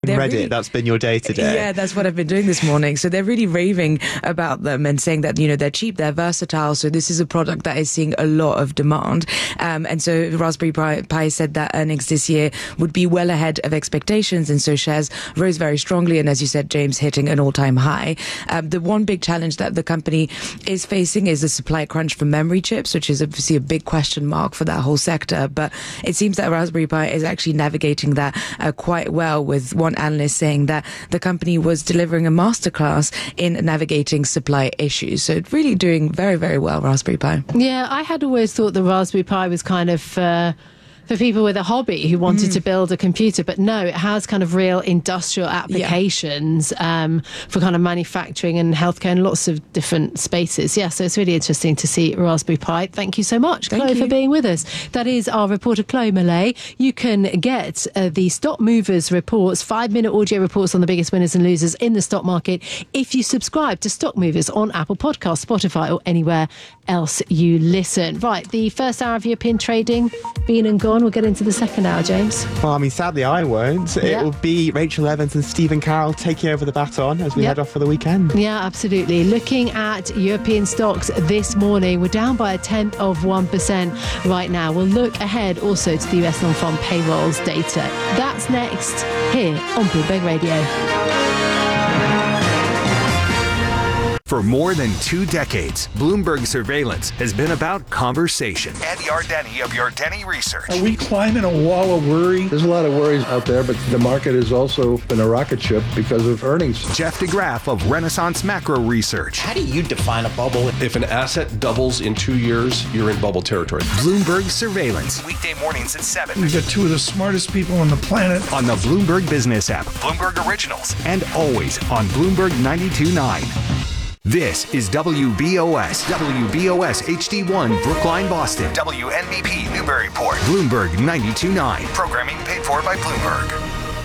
Reddit. Really, that's been your day today. Yeah, that's what I've been doing this morning. So they're really raving about them and saying that, they're cheap, they're versatile. So this is a product that is seeing a lot of demand. And so Raspberry Pi said that earnings this year would be well ahead of expectations. And so shares rose very strongly. And as you said, James, hitting an all-time high. The one big challenge that the company is facing is the supply crunch for memory chips, which is obviously a big question mark for that whole sector. But it seems that Raspberry Pi is actually navigating that quite well, with one analyst saying that the company was delivering a masterclass in navigating supply issues. So really doing very, very well, Raspberry Pi. Yeah, I had always thought the Raspberry Pi was kind of for people with a hobby who wanted to build a computer, but no, it has kind of real industrial applications for kind of manufacturing and healthcare and lots of different spaces. Yeah, so it's really interesting to see Raspberry Pi. Thank you so much, Chloe, for being with us. That is our reporter, Chloe Millay. You can get the Stock Movers reports, 5-minute audio reports on the biggest winners and losers in the stock market, if you subscribe to Stock Movers on Apple Podcasts, Spotify, or anywhere else you listen. Right, the first hour of European trading been and gone. We'll get into the second hour, James. Well, I mean, sadly, I won't. It will be Rachel Evans and Stephen Carroll taking over the baton as we head off for the weekend. Yeah, absolutely. Looking at European stocks this morning, we're down by 0.1% right now. We'll look ahead also to the US non-farm payrolls data. That's next here on Bloomberg Radio. For more than 2 decades, Bloomberg Surveillance has been about conversation. Ed Yardeni of Yardeni Research. Are we climbing a wall of worry? There's a lot of worries out there, but the market has also been a rocket ship because of earnings. Jeff DeGraff of Renaissance Macro Research. How do you define a bubble? If an asset doubles in 2 years, you're in bubble territory. Bloomberg Surveillance. Weekday mornings at 7. We've got 2 of the smartest people on the planet. On the Bloomberg Business app, Bloomberg Originals, and always on Bloomberg 92.9. This is WBOS HD1 Brookline, Boston. WNBP Newburyport. Bloomberg 92.9. Programming paid for by Bloomberg.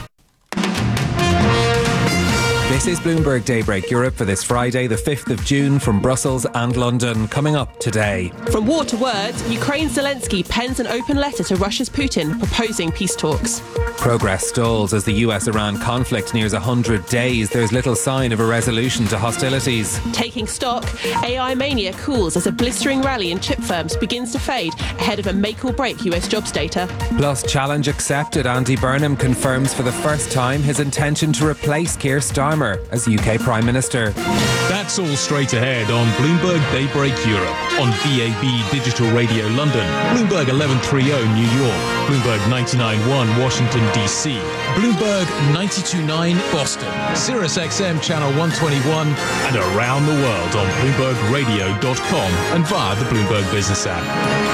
This is Bloomberg Daybreak Europe for this Friday, the 5th of June, from Brussels and London. Coming up today. From war to words, Ukraine's Zelensky pens an open letter to Russia's Putin proposing peace talks. Progress stalls as the US-Iran conflict nears 100 days. There's little sign of a resolution to hostilities. Taking stock, AI mania cools as a blistering rally in chip firms begins to fade ahead of a make-or-break US jobs data. Plus, challenge accepted. Andy Burnham confirms for the first time his intention to replace Keir Starmer as UK Prime Minister. That's all straight ahead on Bloomberg Daybreak Europe, on DAB Digital Radio London, Bloomberg 1130 New York, Bloomberg 99.1 Washington DC, Bloomberg 92.9 Boston, Sirius XM Channel 121, and around the world on BloombergRadio.com and via the Bloomberg Business app.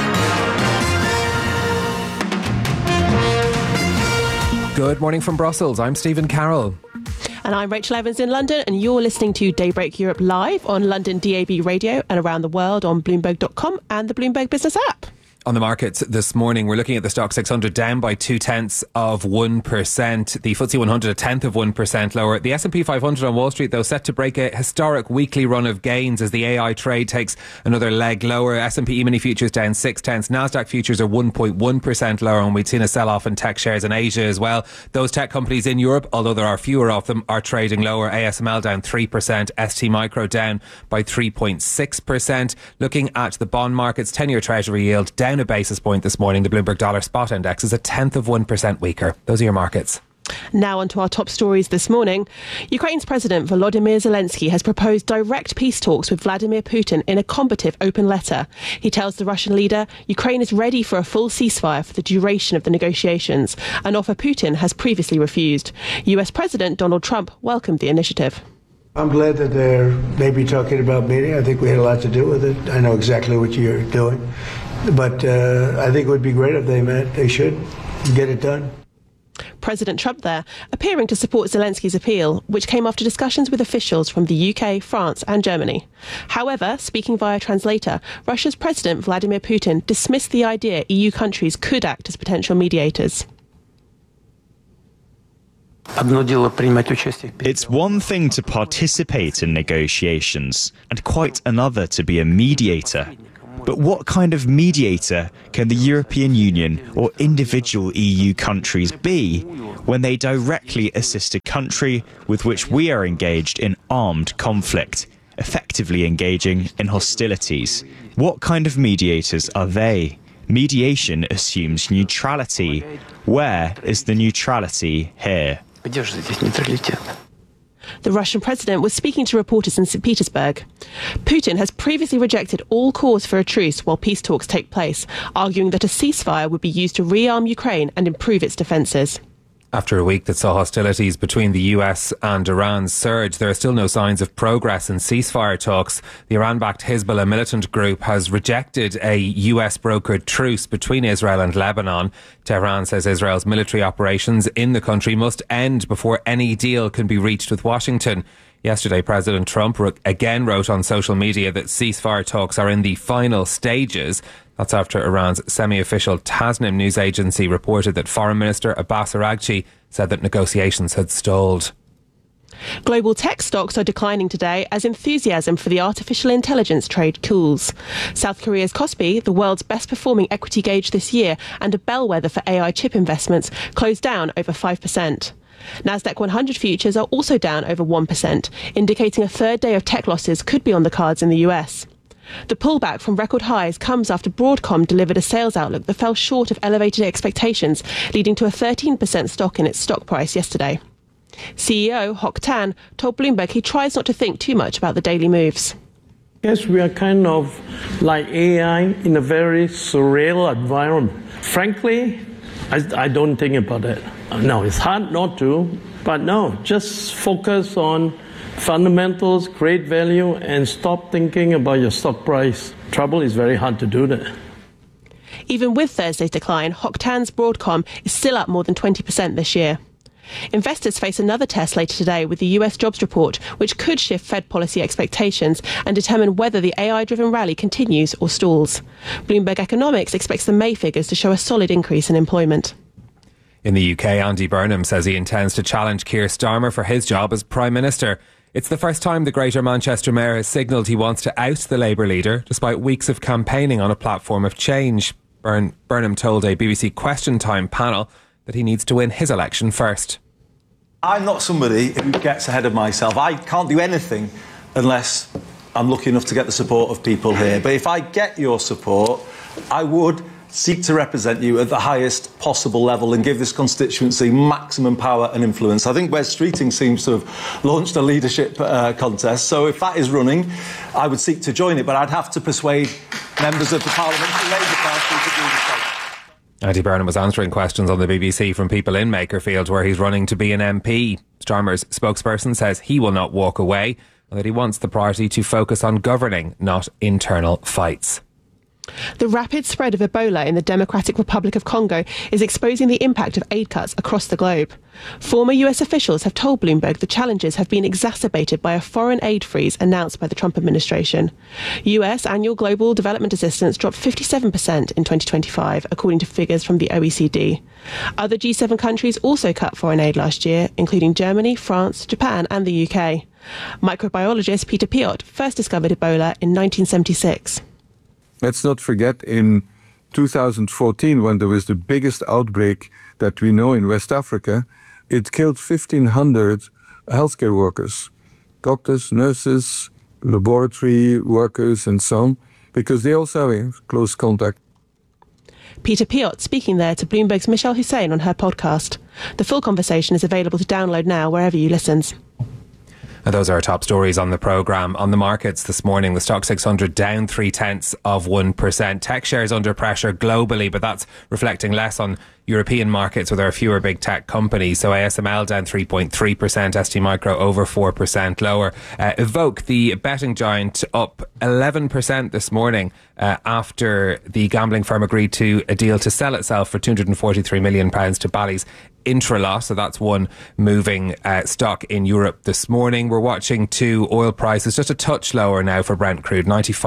Good morning from Brussels. I'm Stephen Carroll. And I'm Rachel Evans in London, and you're listening to Daybreak Europe live on London DAB Radio and around the world on Bloomberg.com and the Bloomberg Business app. On the markets this morning, we're looking at the Stock 600 down by 0.2%. The FTSE 100 0.1% lower. The S&P 500 on Wall Street, though, set to break a historic weekly run of gains as the AI trade takes another leg lower. S&P E-mini futures down 0.6. Nasdaq futures are 1.1% lower, and we've seen a sell-off in tech shares in Asia as well. Those tech companies in Europe, although there are fewer of them, are trading lower. ASML down 3%. ST Micro down by 3.6%. Looking at the bond markets, 10-year Treasury yield down a basis point this morning. The Bloomberg Dollar Spot Index is 0.1% weaker. Those are your markets. Now on to our top stories this morning. Ukraine's President Volodymyr Zelensky has proposed direct peace talks with Vladimir Putin in a combative open letter. He tells the Russian leader Ukraine is ready for a full ceasefire for the duration of the negotiations, an offer Putin has previously refused. US President Donald Trump welcomed the initiative. I'm glad that they're maybe talking about meeting. I think we had a lot to do with it. I know exactly what you're doing. But I think it would be great if they met. They should get it done. President Trump there, appearing to support Zelensky's appeal, which came after discussions with officials from the UK, France and Germany. However, speaking via translator, Russia's President Vladimir Putin dismissed the idea EU countries could act as potential mediators. It's one thing to participate in negotiations and quite another to be a mediator. But what kind of mediator can the European Union or individual EU countries be when they directly assist a country with which we are engaged in armed conflict, effectively engaging in hostilities? What kind of mediators are they? Mediation assumes neutrality. Where is the neutrality here? The Russian president was speaking to reporters in St. Petersburg. Putin has previously rejected all calls for a truce while peace talks take place, arguing that a ceasefire would be used to rearm Ukraine and improve its defences. After a week that saw hostilities between the US and Iran surge, there are still no signs of progress in ceasefire talks. The Iran-backed Hezbollah militant group has rejected a US-brokered truce between Israel and Lebanon. Tehran says Israel's military operations in the country must end before any deal can be reached with Washington. Yesterday, President Trump again wrote on social media that ceasefire talks are in the final stages. That's after Iran's semi-official Tasnim news agency reported that Foreign Minister Abbas Araghchi said that negotiations had stalled. Global tech stocks are declining today as enthusiasm for the artificial intelligence trade cools. South Korea's Kospi, the world's best performing equity gauge this year and a bellwether for AI chip investments, closed down over 5%. Nasdaq 100 futures are also down over 1%, indicating a third day of tech losses could be on the cards in the US. The pullback from record highs comes after Broadcom delivered a sales outlook that fell short of elevated expectations, leading to a 13% stock in its stock price yesterday. CEO Hock Tan told Bloomberg he tries not to think too much about the daily moves. Yes, we are kind of like AI in a very surreal environment. Frankly, I don't think about it. No, it's hard not to, but no, just focus on fundamentals, create value, and stop thinking about your stock price. Trouble is very hard to do that. Even with Thursday's decline, Hock Tan's Broadcom is still up more than 20% this year. Investors face another test later today with the US jobs report, which could shift Fed policy expectations and determine whether the AI-driven rally continues or stalls. Bloomberg Economics expects the May figures to show a solid increase in employment. In the UK, Andy Burnham says he intends to challenge Keir Starmer for his job as Prime Minister. It's the first time the Greater Manchester Mayor has signalled he wants to oust the Labour leader, despite weeks of campaigning on a platform of change. Burnham told a BBC Question Time panel that he needs to win his election first. I'm not somebody who gets ahead of myself. I can't do anything unless I'm lucky enough to get the support of people here. But if I get your support, I would seek to represent you at the highest possible level and give this constituency maximum power and influence. I think Wes Streeting seems to have launched a leadership contest. So if that is running, I would seek to join it. But I'd have to persuade members of the Parliamentary Labour Party to do the same. Andy Burnham was answering questions on the BBC from people in Makerfield, where he's running to be an MP. Starmer's spokesperson says he will not walk away and that he wants the party to focus on governing, not internal fights. The rapid spread of Ebola in the Democratic Republic of Congo is exposing the impact of aid cuts across the globe. Former US officials have told Bloomberg the challenges have been exacerbated by a foreign aid freeze announced by the Trump administration. US annual global development assistance dropped 57% in 2025, according to figures from the OECD. Other G7 countries also cut foreign aid last year, including Germany, France, Japan and the UK. Microbiologist Peter Piot first discovered Ebola in 1976. Let's not forget in 2014, when there was the biggest outbreak that we know in West Africa, it killed 1,500 healthcare workers, doctors, nurses, laboratory workers and so on, because they also have close contact. Peter Piot speaking there to Bloomberg's Michelle Hussein on her podcast. The full conversation is available to download now wherever you listen. And those are our top stories on the programme. On the markets this morning, the Stock 600 down 0.3%. Tech shares under pressure globally, but that's reflecting less on European markets where there are fewer big tech companies. So ASML down 3.3%, ST Micro over 4% lower. Evoke, the betting giant, up 11% this morning after the gambling firm agreed to a deal to sell itself for £243 million to Bally's Intralot. So that's one moving stock in Europe this morning. We're watching two oil prices just a touch lower now for Brent crude,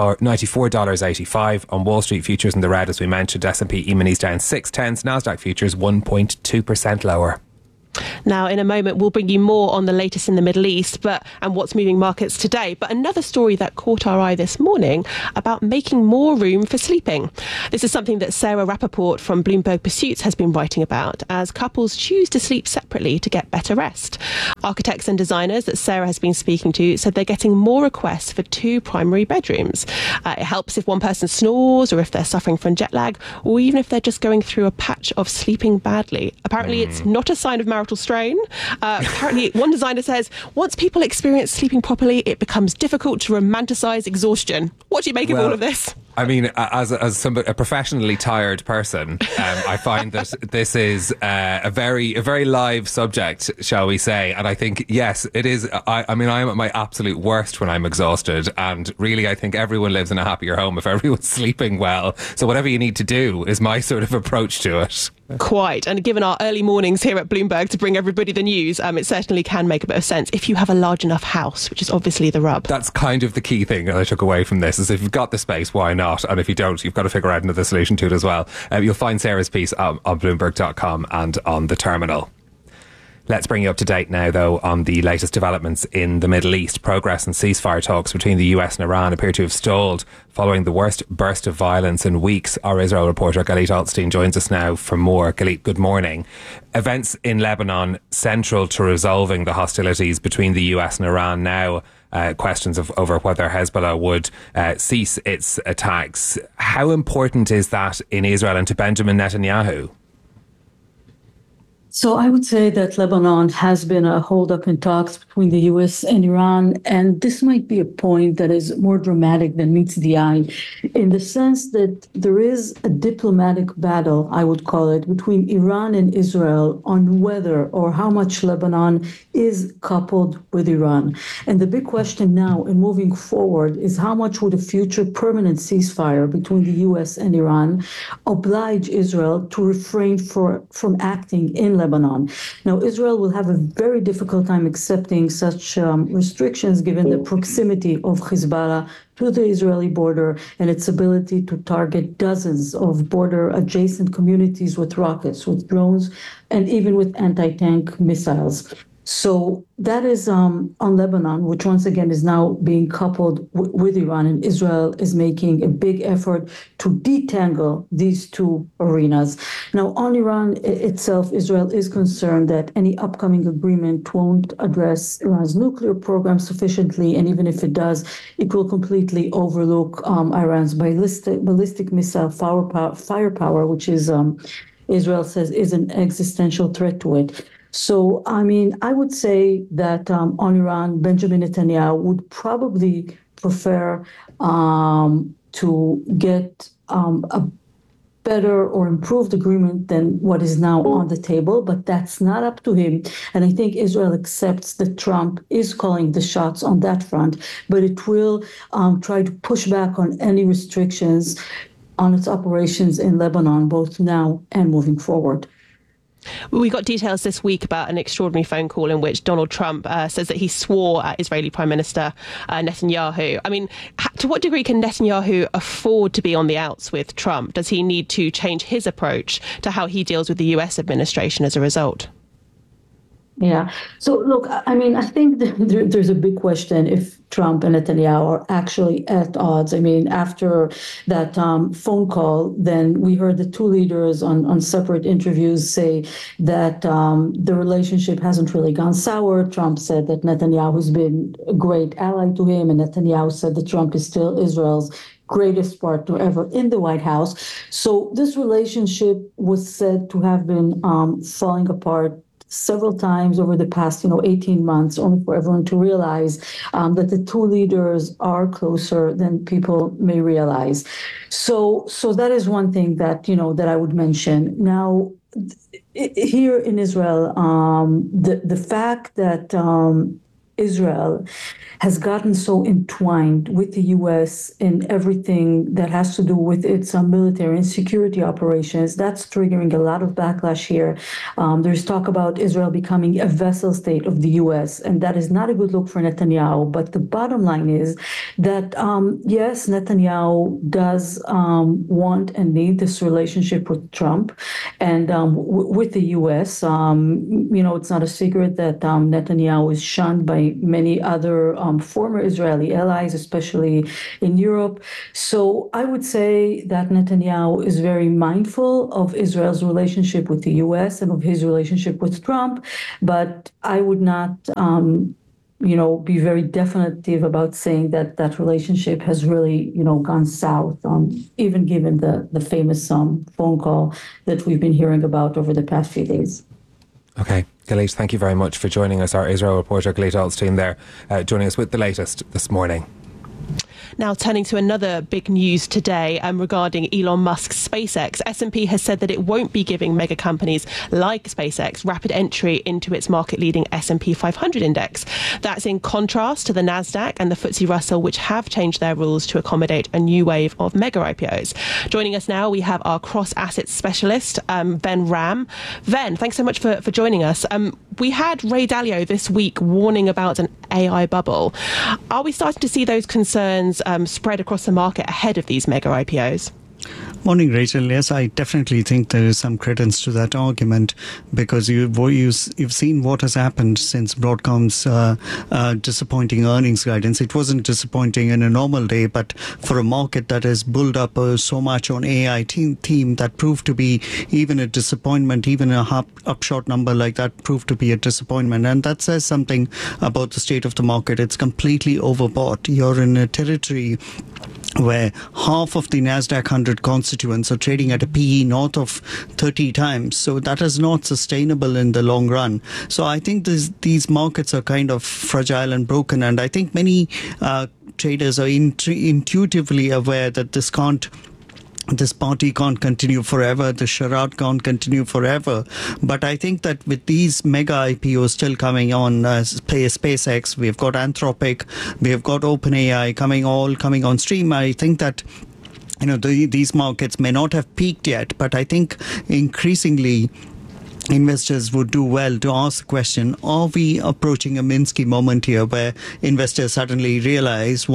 $94.85 on Wall Street futures in the red, as we mentioned. S&P E-minis down 0.6, Nasdaq futures 1.2% lower. Now, in a moment, we'll bring you more on the latest in the Middle East and what's moving markets today. But another story that caught our eye this morning about making more room for sleeping. This is something that Sarah Rappaport from Bloomberg Pursuits has been writing about as couples choose to sleep separately to get better rest. Architects and designers that Sarah has been speaking to said they're getting more requests for 2 primary bedrooms. It helps if one person snores or if they're suffering from jet lag or even if they're just going through a patch of sleeping badly. Apparently, it's not a sign of marital strain. Apparently, one designer says once people experience sleeping properly, it becomes difficult to romanticize exhaustion. What do you make of all of this? I mean, as a professionally tired person, I find that this is a very live subject, shall we say? And I think, yes, it is. I mean, I am at my absolute worst when I'm exhausted, and really, I think everyone lives in a happier home if everyone's sleeping well. So whatever you need to do is my sort of approach to it. Quite. And given our early mornings here at Bloomberg to bring everybody the news, it certainly can make a bit of sense if you have a large enough house, which is obviously the rub. That's kind of the key thing that I took away from this, is if you've got the space, why not? And if you don't, you've got to figure out another solution to it as well. You'll find Sarah's piece on Bloomberg.com and on the terminal. Let's bring you up to date now, though, on the latest developments in the Middle East. Progress and ceasefire talks between the US and Iran appear to have stalled following the worst burst of violence in weeks. Our Israel reporter Galit Altstein joins us now for more. Galit, good morning. Events in Lebanon central to resolving the hostilities between the US and Iran now. Questions over whether Hezbollah would cease its attacks. How important is that in Israel and to Benjamin Netanyahu? So I would say that Lebanon has been a holdup in talks between the U.S. and Iran, and this might be a point that is more dramatic than meets the eye, in the sense that there is a diplomatic battle, I would call it, between Iran and Israel on whether or how much Lebanon is coupled with Iran. And the big question now and moving forward is how much would a future permanent ceasefire between the U.S. and Iran oblige Israel to refrain from acting in Lebanon. Now, Israel will have a very difficult time accepting such restrictions given the proximity of Hezbollah to the Israeli border and its ability to target dozens of border adjacent communities with rockets, with drones, and even with anti-tank missiles. So that is on Lebanon, which once again is now being coupled with Iran, and Israel is making a big effort to detangle these two arenas. Now, on Iran itself, Israel is concerned that any upcoming agreement won't address Iran's nuclear program sufficiently, and even if it does, it will completely overlook Iran's ballistic missile firepower, which is Israel says is an existential threat to it. So, I mean, I would say that on Iran, Benjamin Netanyahu would probably prefer to get a better or improved agreement than what is now on the table, but that's not up to him. And I think Israel accepts that Trump is calling the shots on that front, but it will try to push back on any restrictions on its operations in Lebanon, both now and moving forward. We got details this week about an extraordinary phone call in which Donald Trump says that he swore at Israeli Prime Minister Netanyahu. I mean, to what degree can Netanyahu afford to be on the outs with Trump? Does he need to change his approach to how he deals with the US administration as a result? Yeah. So, look, I mean, I think there's a big question if Trump and Netanyahu are actually at odds. I mean, after that phone call, then we heard the two leaders on separate interviews say that the relationship hasn't really gone sour. Trump said that Netanyahu has been a great ally to him, and Netanyahu said that Trump is still Israel's greatest partner ever in the White House. So this relationship was said to have been falling apart several times over the past, 18 months, only for everyone to realize that the two leaders are closer than people may realize. So that is one thing that, that I would mention. Now, here in Israel, the fact that Israel has gotten so entwined with the U.S. in everything that has to do with its military and security operations. That's triggering a lot of backlash here. There's talk about Israel becoming a vassal state of the U.S., and that is not a good look for Netanyahu. But the bottom line is that, yes, Netanyahu does want and need this relationship with Trump and with the U.S. It's not a secret that Netanyahu is shunned by many other former Israeli allies, especially in Europe. So I would say that Netanyahu is very mindful of Israel's relationship with the U.S. and of his relationship with Trump, but I would not be very definitive about saying that that relationship has really, gone south, even given the famous phone call that we've been hearing about over the past few days. Okay. Galit, thank you very much for joining us. Our Israel reporter, Galit Alstein there, joining us with the latest this morning. Now, turning to another big news today regarding Elon Musk's SpaceX. S&P has said that it won't be giving mega companies like SpaceX rapid entry into its market-leading S&P 500 index. That's in contrast to the Nasdaq and the FTSE Russell, which have changed their rules to accommodate a new wave of mega IPOs. Joining us now, we have our cross-asset specialist, Ven Ram. Ven, thanks so much for joining us. We had Ray Dalio this week warning about an AI bubble. Are we starting to see those concerns spread across the market ahead of these mega IPOs? Morning, Rachel. Yes, I definitely think there is some credence to that argument because you've seen what has happened since Broadcom's disappointing earnings guidance. It wasn't disappointing in a normal day, but for a market that has built up so much on AI theme, that proved to be even a disappointment, even a upshot number like that proved to be a disappointment. And that says something about the state of the market. It's completely overbought. You're in a territory where half of the Nasdaq 100 constituents are trading at a PE north of 30 times. So that is not sustainable in the long run. So I think these markets are kind of fragile and broken. And I think many traders are intuitively aware that this party can't continue forever, the charade can't continue forever. But I think that with these mega IPOs still coming on, SpaceX, we've got Anthropic, we've got OpenAI coming on stream, I think that these markets may not have peaked yet, but I think increasingly investors would do well to ask the question, are we approaching a Minsky moment here where investors suddenly realize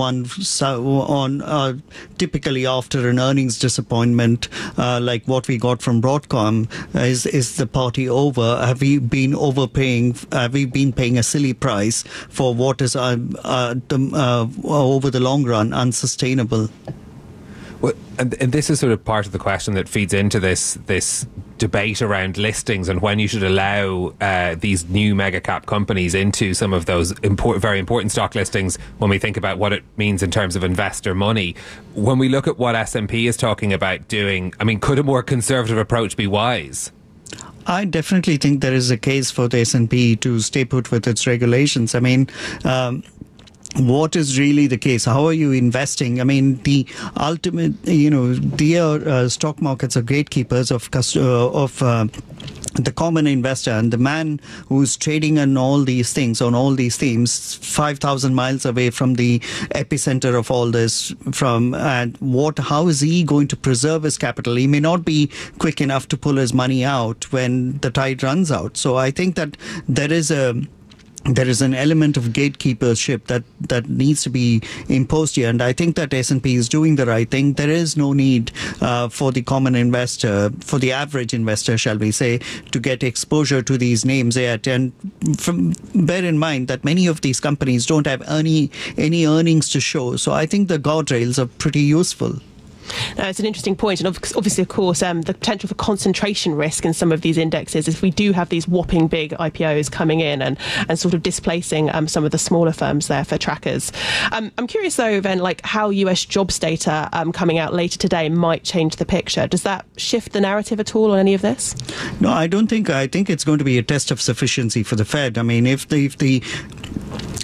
typically after an earnings disappointment like what we got from Broadcom, is the party over? Have we been overpaying? Have we been paying a silly price for what is over the long run unsustainable? Well, and this is sort of part of the question that feeds into this debate around listings and when you should allow these new mega cap companies into some of those very important stock listings when we think about what it means in terms of investor money. When we look at what S&P is talking about doing, I mean, could a more conservative approach be wise? I definitely think there is a case for the S&P to stay put with its regulations. I mean, what is really the case? How are you investing? I mean, the ultimate, the stock markets are gatekeepers of the common investor, and the man who's trading on all these things, on all these themes, 5,000 miles away from the epicenter of all this, how is he going to preserve his capital? He may not be quick enough to pull his money out when the tide runs out. So I think that there is an element of gatekeepership that needs to be imposed here, and I think that S&P is doing the right thing. There is no need for the common investor, for the average investor, shall we say, to get exposure to these names yet. And bear in mind that many of these companies don't have any earnings to show. So I think the guardrails are pretty useful. It's an interesting point, and obviously, of course, the potential for concentration risk in some of these indexes if we do have these whopping big IPOs coming in and sort of displacing some of the smaller firms there for trackers. I'm curious, though, then, how US jobs data coming out later today might change the picture. Does that shift the narrative at all on any of this? No, I don't think. I think it's going to be a test of sufficiency for the Fed. I mean, if the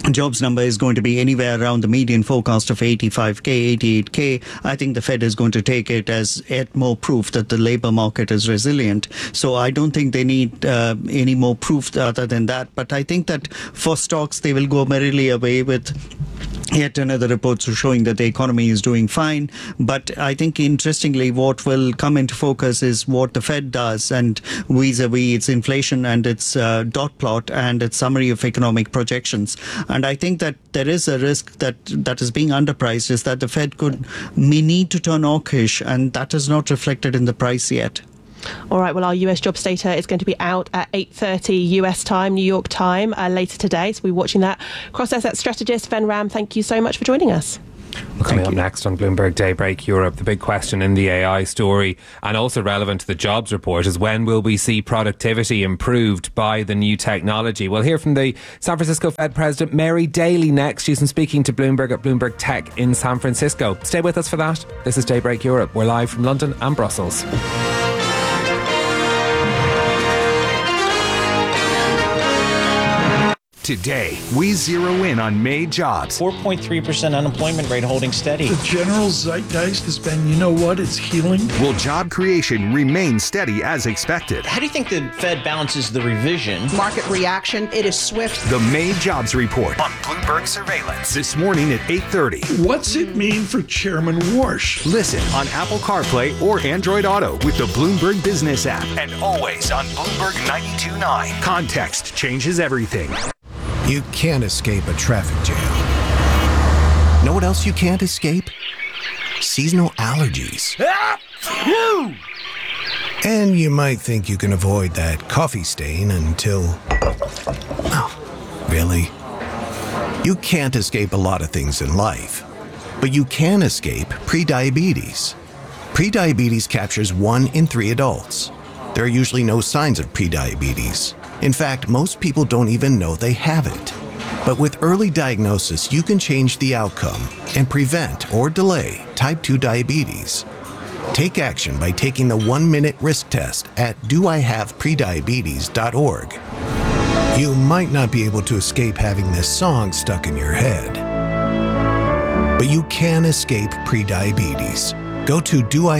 jobs number is going to be anywhere around the median forecast of 85K, 88K, I think the Fed is going to take it as yet more proof that the labor market is resilient. So I don't think they need any more proof other than that. But I think that for stocks, they will go merrily away with yet another report showing that the economy is doing fine. But I think, interestingly, what will come into focus is what the Fed does, and vis-a-vis its inflation and its dot plot and its summary of economic projections. And I think that there is a risk that is being underpriced, is that the Fed may need to turn hawkish, and that is not reflected in the price yet. All right, well, our US jobs data is going to be out at 8:30 US time, New York time, later today. So we'll be watching that. Cross-asset strategist Ven Ram, thank you so much for joining us. Coming up next on Bloomberg Daybreak Europe, the big question in the AI story, and also relevant to the jobs report, is when will we see productivity improved by the new technology? We'll hear from the San Francisco Fed President Mary Daly next. She's been speaking to Bloomberg at Bloomberg Tech in San Francisco. Stay with us for that. This is Daybreak Europe. We're live from London and Brussels. Today, we zero in on May jobs. 4.3% unemployment rate holding steady. The general zeitgeist has been, you know what, it's healing. Will job creation remain steady as expected? How do you think the Fed balances the revision? Market reaction, it is swift. The May jobs report on Bloomberg Surveillance this morning at 8:30. What's it mean for Chairman Warsh? Listen on Apple CarPlay or Android Auto with the Bloomberg Business app, and always on Bloomberg 92.9. Context changes everything. You can't escape a traffic jam. Know what else you can't escape? Seasonal allergies. And you might think you can avoid that coffee stain until... Oh, really? You can't escape a lot of things in life, but you can escape prediabetes. Prediabetes captures 1 in 3 adults. There are usually no signs of prediabetes. In fact, most people don't even know they have it. But with early diagnosis, you can change the outcome and prevent or delay type 2 diabetes. Take action by taking the 1-minute risk test at doihaveprediabetes.org. You might not be able to escape having this song stuck in your head, but you can escape prediabetes. Go to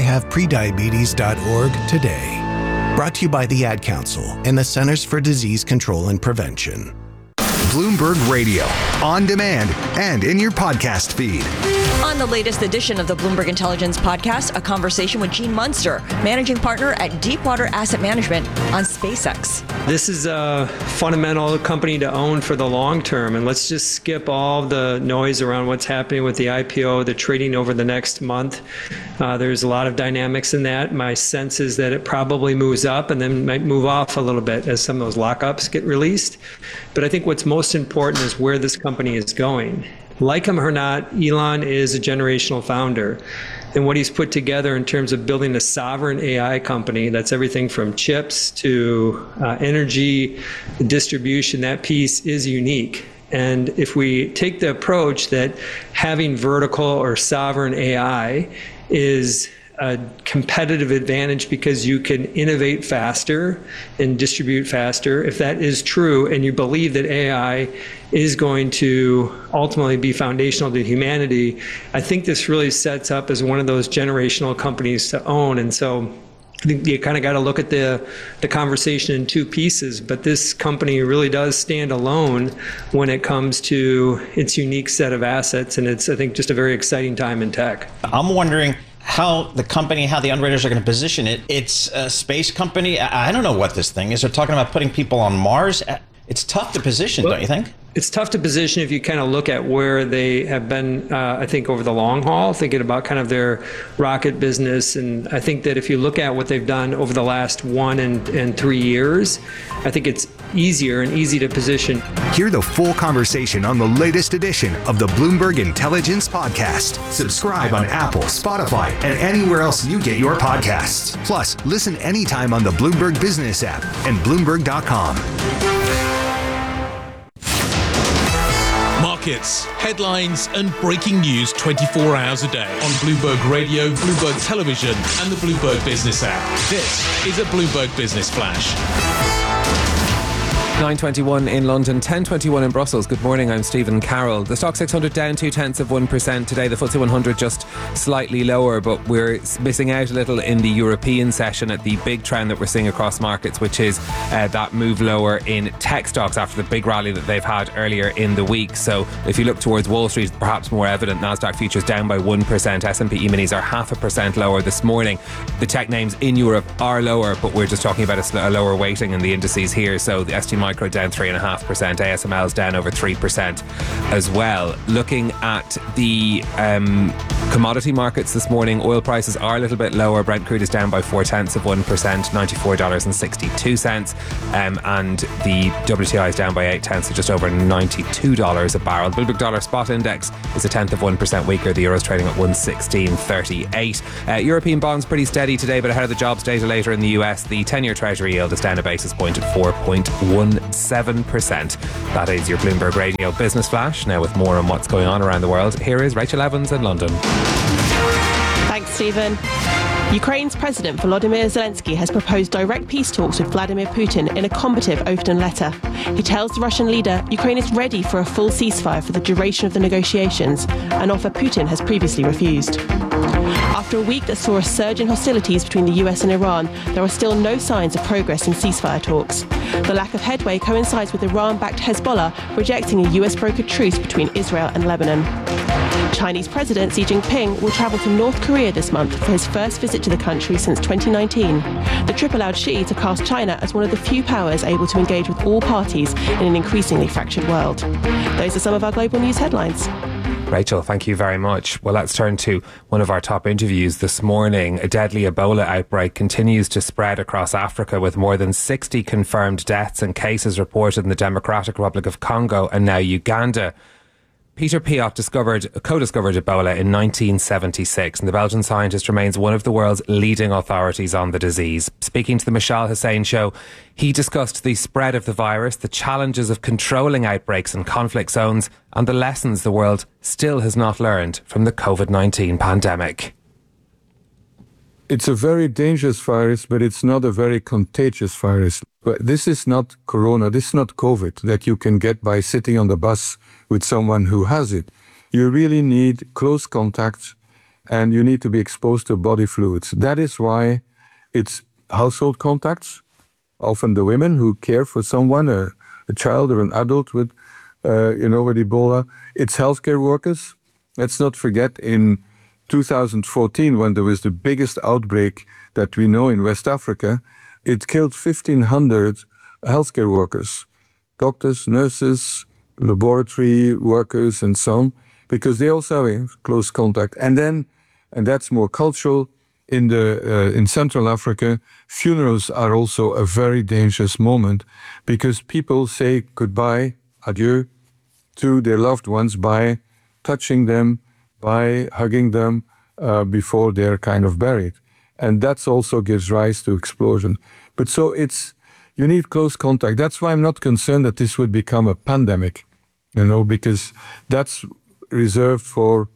doihaveprediabetes.org today. Brought to you by the Ad Council and the Centers for Disease Control and Prevention. Bloomberg Radio, on demand and in your podcast feed. On the latest edition of the Bloomberg Intelligence Podcast, a conversation with Gene Munster, managing partner at Deepwater Asset Management, on SpaceX. This is a fundamental company to own for the long term, and let's just skip all the noise around what's happening with the IPO, the trading over the next month. There's a lot of dynamics in that. My sense is that it probably moves up and then might move off a little bit as some of those lockups get released. But I think what's most important is where this company is going. Like him or not, Elon is a generational founder. And what he's put together in terms of building a sovereign AI company, that's everything from chips to energy, distribution, that piece is unique. And if we take the approach that having vertical or sovereign AI is a competitive advantage because you can innovate faster and distribute faster, if that is true and you believe that AI is going to ultimately be foundational to humanity, I think this really sets up as one of those generational companies to own. And so I think you kind of got to look at the conversation in 2 pieces, but this company really does stand alone when it comes to its unique set of assets, and it's, I think, just a very exciting time in tech. I'm wondering how the underwriters are going to position it. It's a space company. I don't know what this thing is. They're talking about putting people on Mars. It's tough to position, don't you think? It's tough to position if you kind of look at where they have been, I think, over the long haul, thinking about kind of their rocket business. And I think that if you look at what they've done over the last 1 and 3 years, I think it's easier and easy to position. Hear the full conversation on the latest edition of the Bloomberg Intelligence Podcast. Subscribe on Apple, Spotify, and anywhere else you get your podcasts. Plus, listen anytime on the Bloomberg Business app and Bloomberg.com. Markets, headlines, and breaking news 24 hours a day on Bloomberg Radio, Bloomberg Television, and the Bloomberg Business app. This is a Bloomberg Business Flash. 9:21 in London, 10:21 in Brussels. Good morning, I'm Stephen Carroll. The Stock 600 down 0.2% today. The FTSE 100 just slightly lower, but we're missing out a little in the European session at the big trend that we're seeing across markets, which is that move lower in tech stocks after the big rally that they've had earlier in the week. So if you look towards Wall Street, perhaps more evident. Nasdaq futures down by 1%. S&P E-minis are 0.5% lower this morning. The tech names in Europe are lower, but we're just talking about a lower weighting in the indices here. So the ST Micro down 3.5%, ASML's down over 3% as well. Looking at the commodity markets this morning, oil prices are a little bit lower. Brent crude is down by 0.4%, $94.62, and the WTI is down by 0.8, so just over $92 a barrel. The Bloomberg Dollar Spot Index is 0.1% weaker. The Euro's trading at 116.38. European bonds pretty steady today, but ahead of the jobs data later in the US, the 10-year Treasury yield is down a basis point at 4.17%. That is your Bloomberg Radio Business Flash. Now with more on what's going on around the world, here is Rachel Evans in London. Thanks, Stephen. Ukraine's President Volodymyr Zelensky has proposed direct peace talks with Vladimir Putin in a combative open letter. He tells the Russian leader Ukraine is ready for a full ceasefire for the duration of the negotiations, an offer Putin has previously refused. After a week that saw a surge in hostilities between the US and Iran, there are still no signs of progress in ceasefire talks. The lack of headway coincides with Iran-backed Hezbollah rejecting a US-brokered truce between Israel and Lebanon. Chinese President Xi Jinping will travel to North Korea this month for his first visit to the country since 2019. The trip allowed Xi to cast China as one of the few powers able to engage with all parties in an increasingly fractured world. Those are some of our global news headlines. Rachel, thank you very much. Well, let's turn to one of our top interviews this morning. A deadly Ebola outbreak continues to spread across Africa, with more than 60 confirmed deaths and cases reported in the Democratic Republic of Congo and now Uganda. Peter Piot co-discovered Ebola in 1976, and the Belgian scientist remains one of the world's leading authorities on the disease. Speaking to the Mishal Hussain Show, he discussed the spread of the virus, the challenges of controlling outbreaks in conflict zones, and the lessons the world still has not learned from the COVID-19 pandemic. It's a very dangerous virus, but it's not a very contagious virus. But this is not corona, this is not COVID that you can get by sitting on the bus with someone who has it. You really need close contact, and you need to be exposed to body fluids. That is why it's household contacts, often the women who care for someone, a child or an adult with Ebola. It's healthcare workers. Let's not forget in 2014, when there was the biggest outbreak that we know in West Africa, it killed 1,500 healthcare workers, doctors, nurses, laboratory workers, and so on, because they also have close contact. And that's more cultural. In Central Africa, funerals are also a very dangerous moment, because people say goodbye, adieu, to their loved ones by touching them, by hugging them before they're kind of buried. And that also gives rise to explosion. But so you need close contact. That's why I'm not concerned that this would become a pandemic, because that's reserved for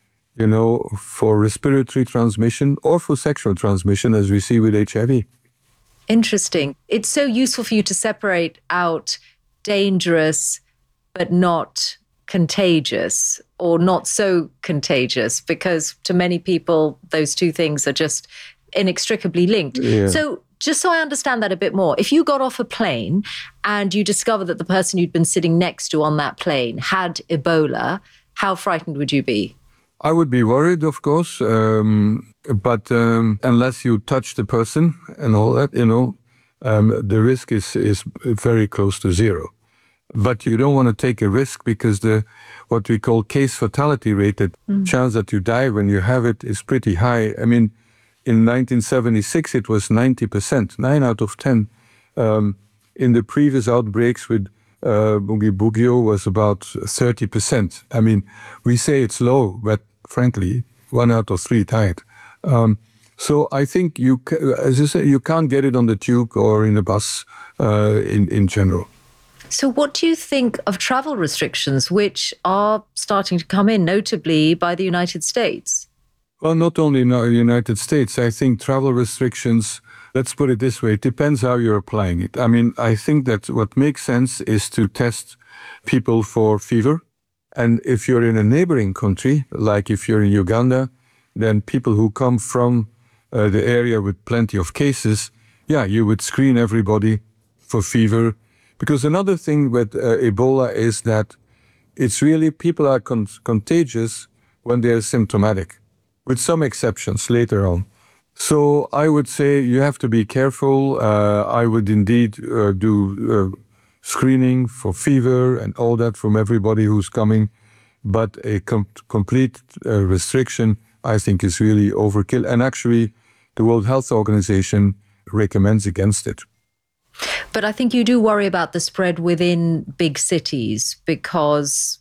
respiratory transmission or for sexual transmission, as we see with HIV. Interesting. It's so useful for you to separate out dangerous but not contagious, or not so contagious, because to many people those two things are just inextricably linked. Yeah. So just so I understand that a bit more, if you got off a plane and you discovered that the person you'd been sitting next to on that plane had Ebola, how frightened would you be? I would be worried, of course, but unless you touch the person and all that, the risk is very close to zero. But you don't want to take a risk, because what we call case fatality rate, the chance that you die when you have it, is pretty high. I mean, in 1976, it was 90%, 9 out of 10. In the previous outbreaks with Bugio was about 30%. I mean, we say it's low, but frankly, 1 out of 3 died. So I think as you say, you can't get it on the tube or in a bus in general. So what do you think of travel restrictions, which are starting to come in, notably by the United States? Well, not only in the United States. I think travel restrictions Let's put it this way. It depends how you're applying it. I mean, I think that what makes sense is to test people for fever. And if you're in a neighboring country, like if you're in Uganda, then people who come from the area with plenty of cases, you would screen everybody for fever. Because another thing with Ebola is that it's really people are contagious when they're symptomatic, with some exceptions later on. So I would say you have to be careful. I would indeed do screening for fever and all that from everybody who's coming. But a complete restriction, I think, is really overkill. And actually, the World Health Organization recommends against it. But I think you do worry about the spread within big cities because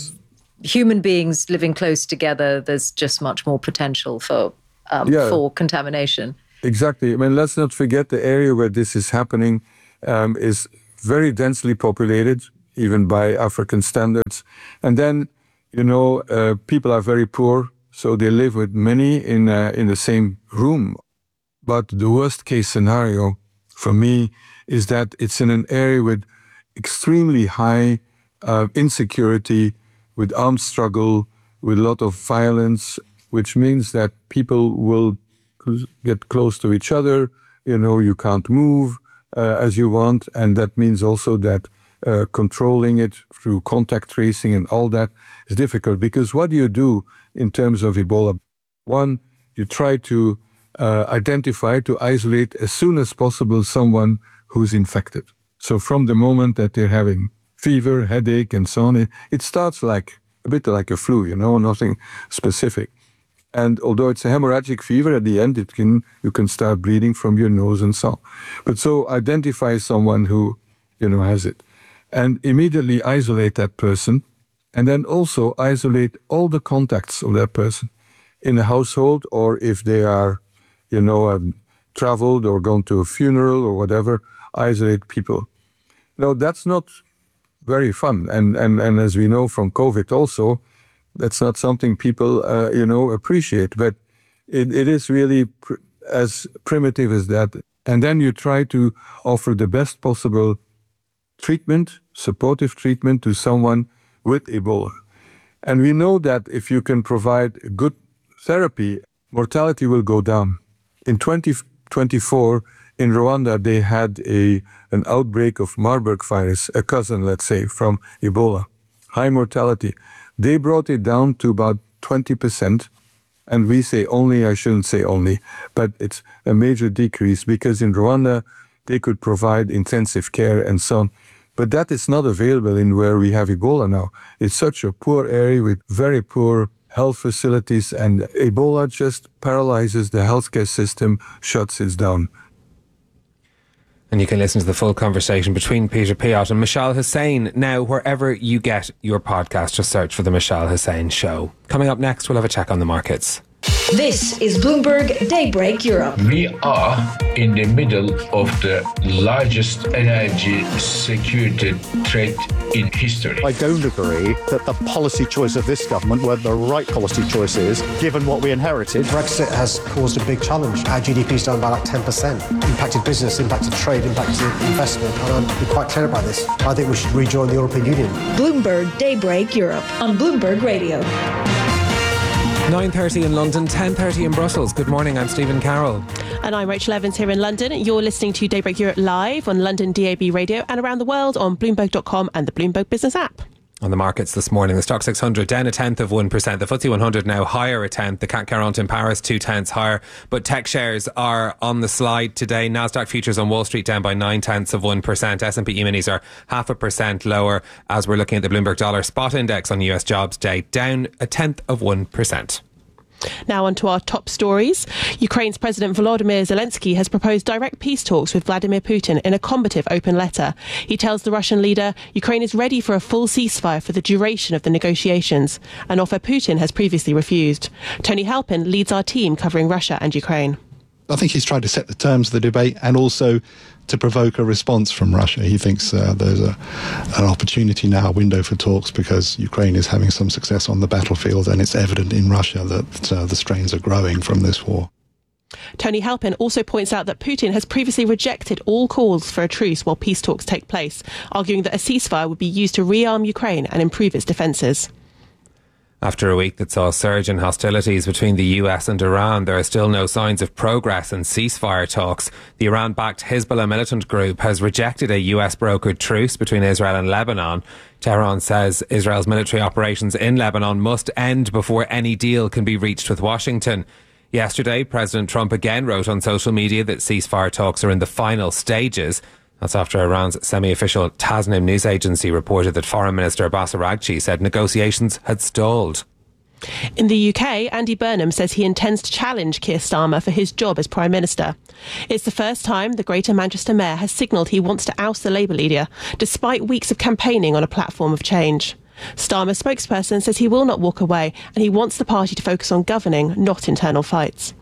human beings living close together, there's just much more potential for contamination. Exactly. I mean, let's not forget the area where this is happening is very densely populated, even by African standards. And then, people are very poor, so they live with many in the same room. But the worst case scenario for me is that it's in an area with extremely high insecurity, with armed struggle, with a lot of violence, which means that people will get close to each other. You can't move as you want. And that means also that controlling it through contact tracing and all that is difficult. Because what do you do in terms of Ebola? One, you try to identify, to isolate as soon as possible someone who's infected. So from the moment that they're having fever, headache, and so on, it starts like a bit like a flu, nothing specific. And although it's a hemorrhagic fever, at the end you can start bleeding from your nose and so on. But so identify someone who has it, and immediately isolate that person, and then also isolate all the contacts of that person in the household, or if they are, traveled or gone to a funeral or whatever, isolate people. Now that's not very fun, and as we know from COVID also, that's not something people appreciate. But it is really as primitive as that. And then you try to offer the best possible treatment, supportive treatment to someone with Ebola. And we know that if you can provide good therapy, mortality will go down. In 2024, in Rwanda, they had an outbreak of Marburg virus, a cousin, let's say, from Ebola. High mortality. They brought it down to about 20%. And we say only, I shouldn't say only, but it's a major decrease because in Rwanda, they could provide intensive care and so on. But that is not available in where we have Ebola now. It's such a poor area with very poor health facilities, and Ebola just paralyzes the healthcare system, shuts it down. And you can listen to the full conversation between Peter Piot and Mishal Hussain now wherever you get your podcast. Just search for the Mishal Hussain Show. Coming up next, we'll have a check on the markets. This is Bloomberg Daybreak Europe. We are in the middle of the largest energy security threat in history. I don't agree that the policy choice of this government were the right policy choice is, given what we inherited. Brexit has caused a big challenge. Our GDP's down by like 10%. Impacted business, impacted trade, impacted investment. And I'm quite clear about this. I think we should rejoin the European Union. Bloomberg Daybreak Europe on Bloomberg Radio. 9:30 in London, 10:30 in Brussels. Good morning, I'm Stephen Carroll. And I'm Rachel Evans here in London. You're listening to Daybreak Europe live on London DAB Radio and around the world on Bloomberg.com and the Bloomberg Business app. On the markets this morning, the Stock 600 down 0.1%. The FTSE 100 now higher 0.1. The CAC 40 in Paris 0.2 higher. But tech shares are on the slide today. Nasdaq futures on Wall Street down by 0.9%. S&P E-minis are 0.5% lower as we're looking at the Bloomberg Dollar Spot Index on US Jobs Day down 0.1%. Now on to our top stories. Ukraine's President Volodymyr Zelensky has proposed direct peace talks with Vladimir Putin in a combative open letter. He tells the Russian leader Ukraine is ready for a full ceasefire for the duration of the negotiations, an offer Putin has previously refused. Tony Halpin leads our team covering Russia and Ukraine. I think he's tried to set the terms of the debate and also to provoke a response from Russia. He thinks there's an opportunity now, a window for talks, because Ukraine is having some success on the battlefield, and it's evident in Russia that the strains are growing from this war. Tony Halpin also points out that Putin has previously rejected all calls for a truce while peace talks take place, arguing that a ceasefire would be used to rearm Ukraine and improve its defences. After a week that saw a surge in hostilities between the US and Iran, there are still no signs of progress in ceasefire talks. The Iran-backed Hezbollah militant group has rejected a US-brokered truce between Israel and Lebanon. Tehran says Israel's military operations in Lebanon must end before any deal can be reached with Washington. Yesterday, President Trump again wrote on social media that ceasefire talks are in the final stages. That's after Iran's semi-official Tasnim news agency reported that Foreign Minister Abbas Araghchi said negotiations had stalled. In the UK, Andy Burnham says he intends to challenge Keir Starmer for his job as Prime Minister. It's the first time the Greater Manchester Mayor has signalled he wants to oust the Labour leader, despite weeks of campaigning on a platform of change. Starmer's spokesperson says he will not walk away and he wants the party to focus on governing, not internal fights.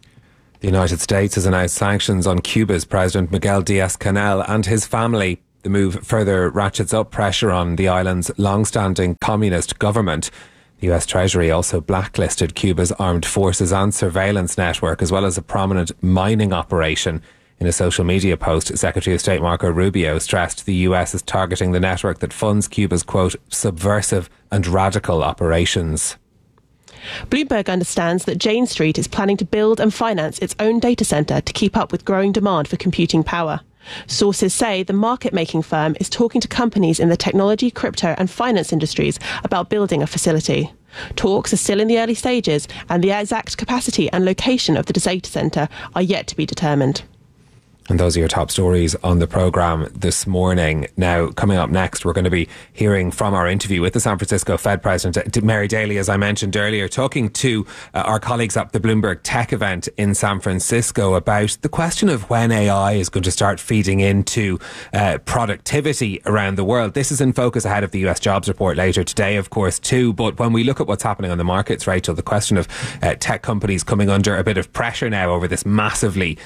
The United States has announced sanctions on Cuba's President Miguel Diaz-Canel and his family. The move further ratchets up pressure on the island's long-standing communist government. The US Treasury also blacklisted Cuba's armed forces and surveillance network, as well as a prominent mining operation. In a social media post, Secretary of State Marco Rubio stressed the US is targeting the network that funds Cuba's, quote, subversive and radical operations. Bloomberg understands that Jane Street is planning to build and finance its own data centre to keep up with growing demand for computing power. Sources say the market-making firm is talking to companies in the technology, crypto and finance industries about building a facility. Talks are still in the early stages and the exact capacity and location of the data centre are yet to be determined. And those are your top stories on the programme this morning. Now, coming up next, we're going to be hearing from our interview with the San Francisco Fed President, Mary Daly, as I mentioned earlier, talking to our colleagues at the Bloomberg Tech event in San Francisco about the question of when AI is going to start feeding into productivity around the world. This is in focus ahead of the US jobs report later today, of course, too. But when we look at what's happening on the markets, Rachel, the question of tech companies coming under a bit of pressure now over this massively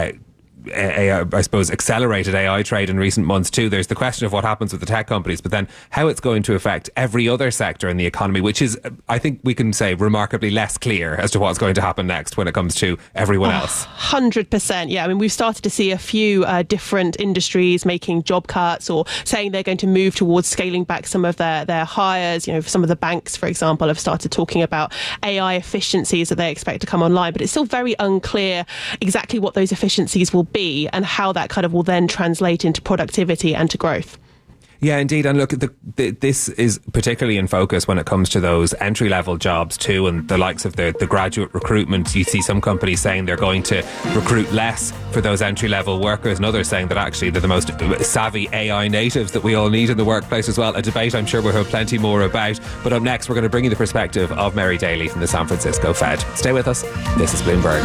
I suppose accelerated AI trade in recent months too. There's the question of what happens with the tech companies, but then how it's going to affect every other sector in the economy, which is, I think we can say, remarkably less clear as to what's going to happen next when it comes to everyone else. 100%. Yeah, I mean, we've started to see a few different industries making job cuts or saying they're going to move towards scaling back some of their hires. You know, some of the banks, for example, have started talking about AI efficiencies that they expect to come online, but it's still very unclear exactly what those efficiencies will be and how that kind of will then translate into productivity and to growth. Yeah, indeed. And look, this is particularly in focus when it comes to those entry-level jobs too, and the likes of the graduate recruitment. You see some companies saying they're going to recruit less for those entry-level workers, and others saying that actually they're the most savvy AI natives that we all need in the workplace as well. A debate I'm sure we'll have plenty more about. But up next, we're going to bring you the perspective of Mary Daly from the San Francisco Fed. Stay with us. This is Bloomberg.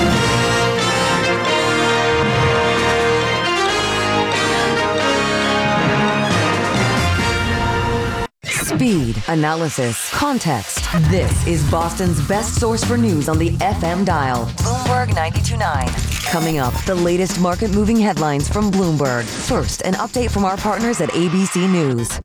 Speed, analysis, context. This is Boston's best source for news on the FM dial. Bloomberg 92.9. Coming up, the latest market-moving headlines from Bloomberg. First, an update from our partners at ABC News.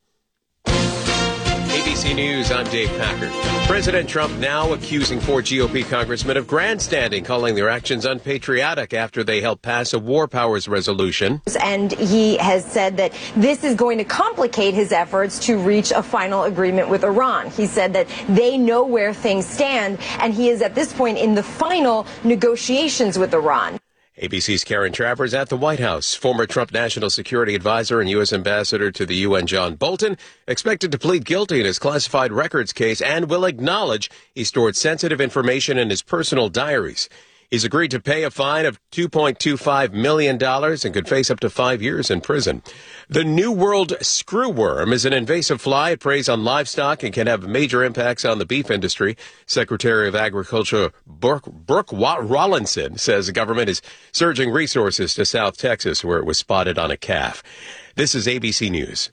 ABC News, I'm Dave Packard. President Trump now accusing 4 GOP congressmen of grandstanding, calling their actions unpatriotic after they helped pass a war powers resolution. And he has said that this is going to complicate his efforts to reach a final agreement with Iran. He said that they know where things stand, and he is at this point in the final negotiations with Iran. ABC's Karen Travers at the White House. Former Trump National Security Advisor and U.S. Ambassador to the UN, John Bolton, expected to plead guilty in his classified records case and will acknowledge he stored sensitive information in his personal diaries. He's agreed to pay a fine of $2.25 million and could face up to 5 years in prison. The New World screwworm is an invasive fly. It preys on livestock and can have major impacts on the beef industry. Secretary of Agriculture Brooke Rollinson says the government is surging resources to South Texas, where it was spotted on a calf. This is ABC News.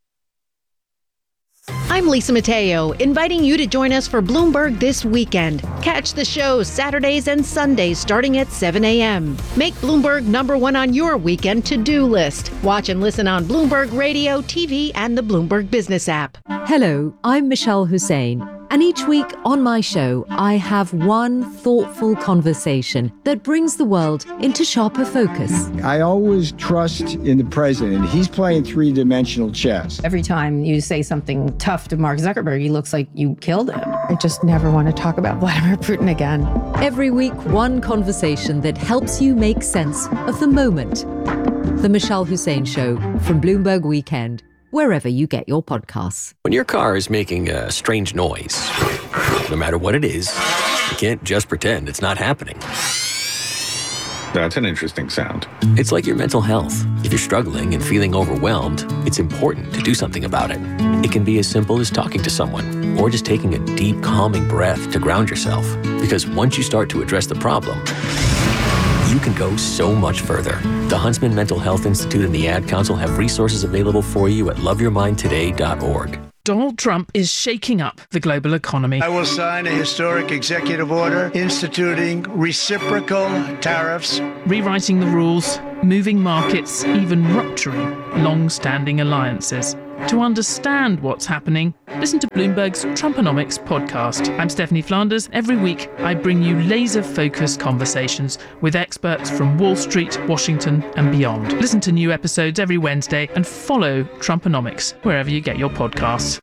I'm Lisa Mateo, inviting you to join us for Bloomberg This Weekend. Catch the show Saturdays and Sundays starting at 7 a.m. Make Bloomberg #1 on your weekend to-do list. Watch and listen on Bloomberg Radio, TV, and the Bloomberg Business app. Hello, I'm Michelle Hussein. And each week on my show, I have one thoughtful conversation that brings the world into sharper focus. I always trust in the president. He's playing three-dimensional chess. Every time you say something tough to Mark Zuckerberg, he looks like you killed him. I just never want to talk about Vladimir Putin again. Every week, one conversation that helps you make sense of the moment. The Mishal Hussain Show from Bloomberg Weekend, wherever you get your podcasts. When your car is making a strange noise, no matter what it is, you can't just pretend it's not happening. That's an interesting sound. It's like your mental health. If you're struggling and feeling overwhelmed, it's important to do something about it. It can be as simple as talking to someone or just taking a deep, calming breath to ground yourself. Because once you start to address the problem, you can go so much further. The Huntsman Mental Health Institute and the Ad Council have resources available for you at loveyourmindtoday.org. Donald Trump is shaking up the global economy. I will sign a historic executive order instituting reciprocal tariffs, rewriting the rules, moving markets, even rupturing long-standing alliances. To understand what's happening, listen to Bloomberg's Trumponomics podcast. I'm Stephanie Flanders. Every week, I bring you laser-focused conversations with experts from Wall Street, Washington, and beyond. Listen to new episodes every Wednesday and follow Trumponomics wherever you get your podcasts.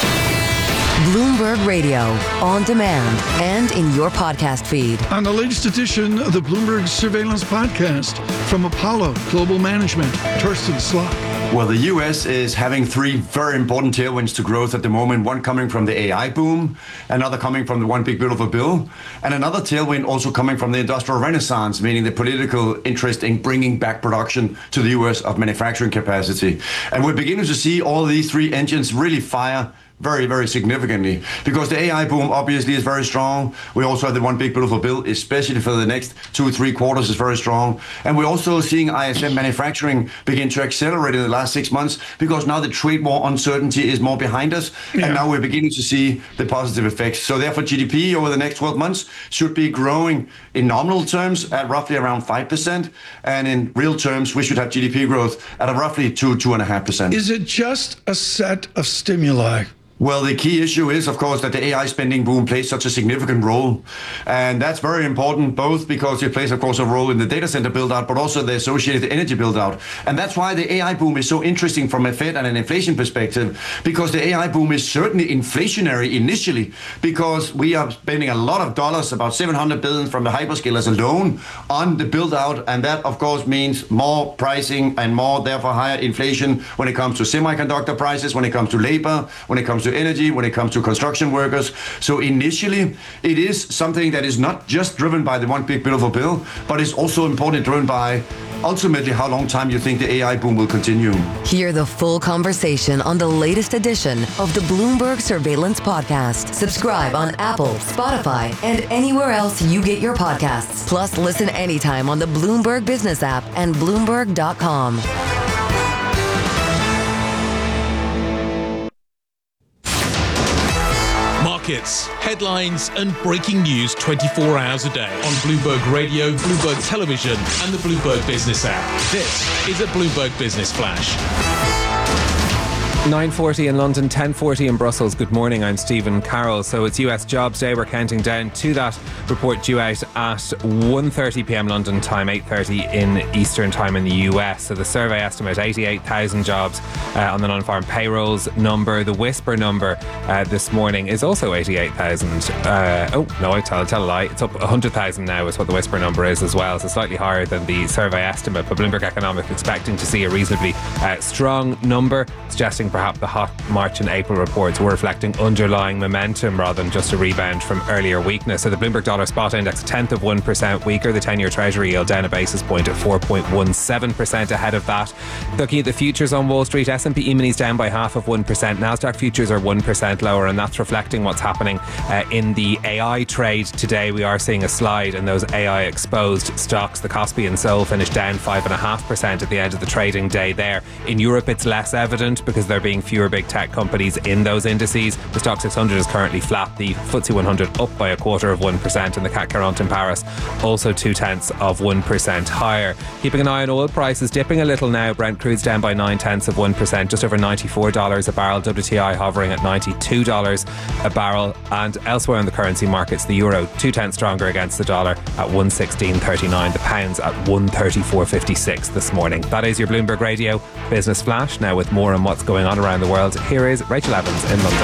Bloomberg Radio, on demand and in your podcast feed. On the latest edition of the Bloomberg Surveillance Podcast from Apollo Global Management, Torsten Slok. Well, the U.S. is having three very important tailwinds to growth at the moment. One coming from the AI boom, another coming from the One Big Beautiful Bill, and another tailwind also coming from the industrial renaissance, meaning the political interest in bringing back production to the U.S. of manufacturing capacity. And we're beginning to see all these three engines really fire very, very significantly, because the AI boom obviously is very strong. We also have the One Big Beautiful Bill, especially for the next 2-3 quarters, is very strong. And we're also seeing ISM manufacturing begin to accelerate in the last 6 months, because now the trade war uncertainty is more behind us. Yeah. And now we're beginning to see the positive effects. So therefore, GDP over the next 12 months should be growing in nominal terms at roughly around 5%. And in real terms, we should have GDP growth at a roughly 2.5%. Is it just a set of stimuli? Well, the key issue is, of course, that the AI spending boom plays such a significant role. And that's very important, both because it plays, of course, a role in the data center build-out, but also the associated energy build-out. And that's why the AI boom is so interesting from a Fed and an inflation perspective, because the AI boom is certainly inflationary initially, because we are spending a lot of dollars, about $700 billion from the hyperscalers alone, on the build-out. And that, of course, means more pricing and more, therefore, higher inflation when it comes to semiconductor prices, when it comes to labor, when it comes to energy, when it comes to construction workers. So initially, it is something that is not just driven by the One Big Beautiful Bill, but is also importantly driven by ultimately how long time you think the AI boom will continue. Hear the full conversation on the latest edition of the Bloomberg Surveillance Podcast. Subscribe on Apple, Spotify, and anywhere else you get your podcasts. Plus, listen anytime on the Bloomberg Business app and Bloomberg.com. Markets, headlines, and breaking news 24 hours a day on Bloomberg Radio, Bloomberg Television, and the Bloomberg Business app. This is a Bloomberg Business Flash. 9:40 in London, 10:40 in Brussels. Good morning, I'm Stephen Carroll. So it's US Jobs Day. We're counting down to that report due out at 1:30 p.m. London time, 8:30 in Eastern time in the US. So the survey estimate 88,000 jobs on the non-farm payrolls number. The whisper number this morning is also 88,000. Oh, no, I'll tell a lie. It's up 100,000 now is what the whisper number is as well. So slightly higher than the survey estimate. But Bloomberg Economics expecting to see a reasonably strong number, suggesting perhaps the hot March and April reports were reflecting underlying momentum rather than just a rebound from earlier weakness. So the Bloomberg Dollar Spot Index 0.1% weaker, the 10-year Treasury yield down a basis point at 4.17% ahead of that. Looking at the futures on Wall Street, S&P E-minis down by 0.5%, Nasdaq futures are 1% lower, and that's reflecting what's happening in the AI trade today. We are seeing a slide in those AI exposed stocks. The Kospi and Seoul finished down 5.5% at the end of the trading day there. In Europe, it's less evident because they're there being fewer big tech companies in those indices. The Stock 600 is currently flat. The FTSE 100 up by 0.25%, and the CAC 40 in Paris also 0.2% higher. Keeping an eye on oil prices, dipping a little now. Brent crude's down by 0.9%, just over $94 a barrel. WTI hovering at $92 a barrel. And elsewhere in the currency markets, the euro 0.2 stronger against the dollar at 116.39. The pound's at 134.56 this morning. That is your Bloomberg Radio Business Flash. Now with more on what's going on around the world, here is Rachel Evans in London.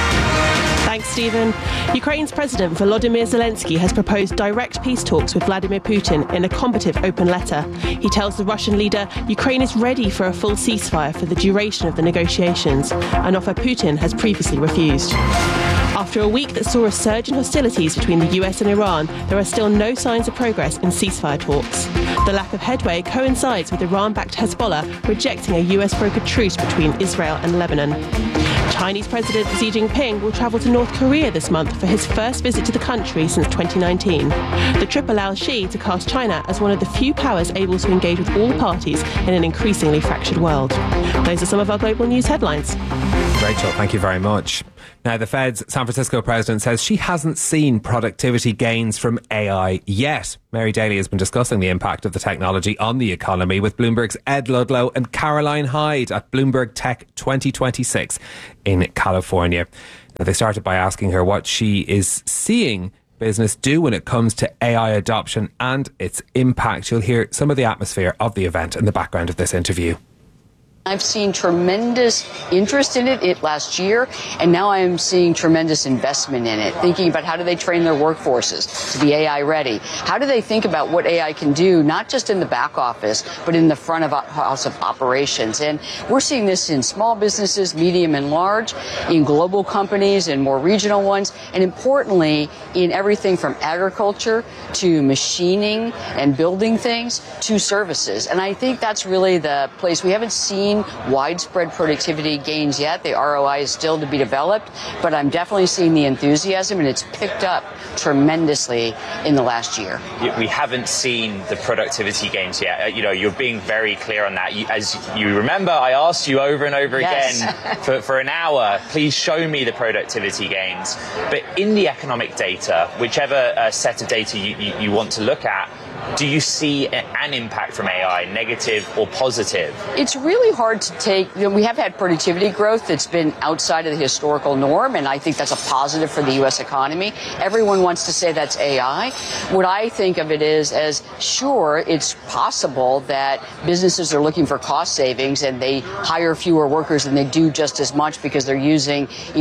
Thanks, Stephen. Ukraine's President Volodymyr Zelensky has proposed direct peace talks with Vladimir Putin in a combative open letter. He tells the Russian leader Ukraine is ready for a full ceasefire for the duration of the negotiations, an offer Putin has previously refused. After a week that saw a surge in hostilities between the US and Iran, there are still no signs of progress in ceasefire talks. The lack of headway coincides with Iran-backed Hezbollah rejecting a US-brokered truce between Israel and Lebanon. Chinese President Xi Jinping will travel to North Korea this month for his first visit to the country since 2019. The trip allows Xi to cast China as one of the few powers able to engage with all parties in an increasingly fractured world. Those are some of our global news headlines. Rachel, thank you very much. Now, the Fed's San Francisco president says she hasn't seen productivity gains from AI yet. Mary Daly has been discussing the impact of the technology on the economy with Bloomberg's Ed Ludlow and Caroline Hyde at Bloomberg Tech 2026 in California. Now, they started by asking her what she is seeing business do when it comes to AI adoption and its impact. You'll hear some of the atmosphere of the event in the background of this interview. I've seen tremendous interest in it last year, and now I'm seeing tremendous investment in it, thinking about how do they train their workforces to be AI ready? How do they think about what AI can do, not just in the back office, but in the front of house of operations? And we're seeing this in small businesses, medium and large, in global companies and more regional ones, and importantly, in everything from agriculture to machining and building things to services. And I think that's really the place. We haven't seen widespread productivity gains yet. The ROI is still to be developed, but I'm definitely seeing the enthusiasm, and it's picked up tremendously in the last year. We haven't seen the productivity gains yet. You're being very clear on that. As you remember, I asked you over and over again for an hour, please show me the productivity gains. But in the economic data, whichever set of data you want to look at, do you see an impact from AI, negative or positive? It's really hard to take. We have had productivity growth that's been outside of the historical norm, and I think that's a positive for the U.S. economy. Everyone wants to say that's AI. What I think of it is as, sure, it's possible that businesses are looking for cost savings and they hire fewer workers and they do just as much because they're using, an